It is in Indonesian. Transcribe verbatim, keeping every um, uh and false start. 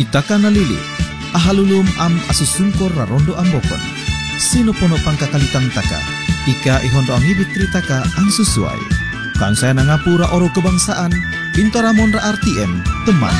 Itaka nalili, ahalulum am asusungkor rarondo ambokon. Sino pono pangkakalitan taka, ika ihondo ang ibitri taka ang susuai. Kan saya nangapura oro kebangsaan, pintoramon ra R T M, teman